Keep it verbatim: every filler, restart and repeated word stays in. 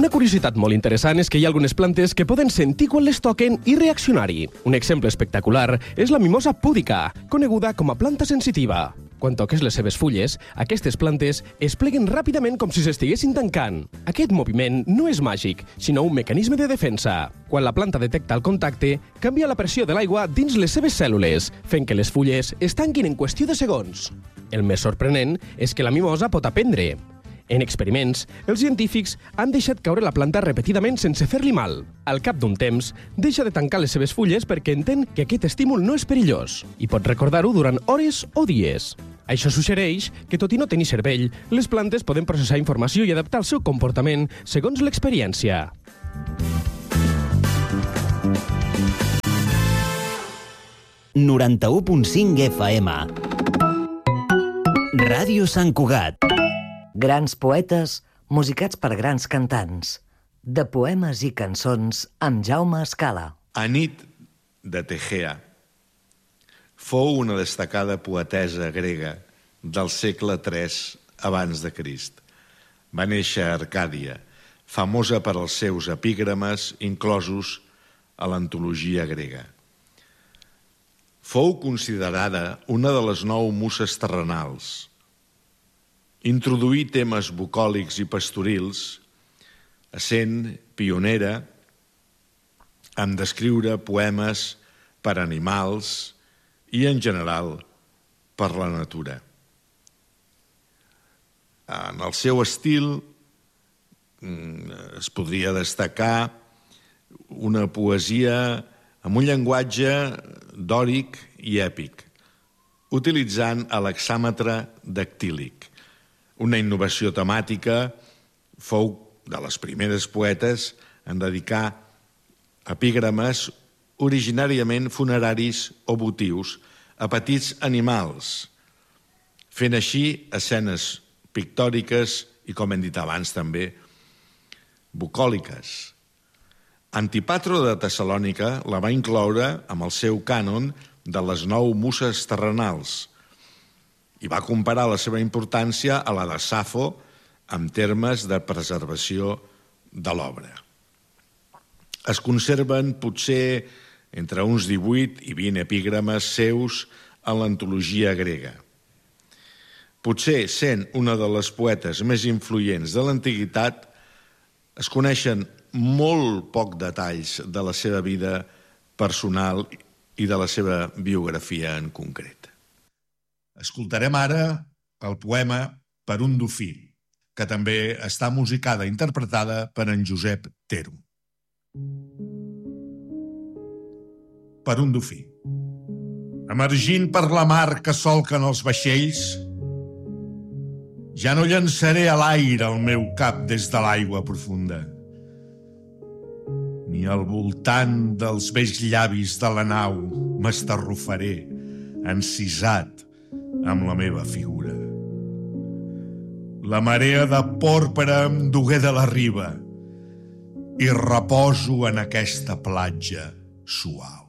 Una curiositat molt interessant és que hi ha algunes plantes que poden sentir quan les toquen i reaccionar-hi. Un exemple espectacular és la mimosa púdica, coneguda com a planta sensitiva. Quan toques les seves fulles, aquestes plantes es pleguen ràpidament com si s'estiguessin tancant. Aquest moviment no és màgic, sinó un mecanisme de defensa. Quan la planta detecta el contacte, canvia la pressió de l'aigua dins les seves cèl·lules, fent que les fulles es tanquin en qüestió de segons. El més sorprenent és que la mimosa pot aprendre. En experiments, els científics han deixat caure la planta repetidament sense fer-li mal. Al cap d'un temps, deixa de tancar les seves fulles perquè entén que aquest estímul no és perillós i pot recordar-ho durant hores o dies. Això suggereix que, tot i no tenir cervell, les plantes poden processar informació i adaptar el seu comportament segons l'experiència. noranta-u punt cinc F M Ràdio Sant Cugat. Grans poetes musicats per grans cantants. De poemes i cançons amb Jaume Escala. Anit de Tegea fou una destacada poetessa grega del segle tres abans de Crist. Va néixer a Arcàdia, famosa per als seus epígrames inclosos a l'antologia grega. Fou considerada una de les nou muses terrenals. Introduí temes bucòlics i pastorils, essent pionera en descriure poemes per animals i, en general, per la natura. En el seu estil es podria destacar una poesia amb un llenguatge dòric i èpic, utilitzant l'hexàmetre dactílic. Una innovació temàtica, fou de les primeres poetes en dedicar epígrames originàriament funeraris o votius a petits animals, fent així escenes pictòriques i, com hem dit abans també, bucòliques. Antipatro de Tessalònica la va incloure amb el seu cànon de les nou muses terrenals i va comparar la seva importància a la de Safo en termes de preservació de l'obra. Es conserven potser entre uns divuit i vint epígrames seus a l'antologia grega. Potser, sent una de les poetes més influents de l'antiguitat, es coneixen molt poc detalls de la seva vida personal i de la seva biografia en concret. Escoltarem ara el poema Per un dofí, que també està musicada i interpretada per en Josep Tero. Per un dofí. Emergint per la mar que solquen els vaixells, ja no llançaré a l'aire el meu cap des de l'aigua profunda, ni al voltant dels vells llavis de la nau m'estarrufaré, encisat amb la meva figura. La marea de pòrpera em dugué de la riba i reposo en aquesta platja suau.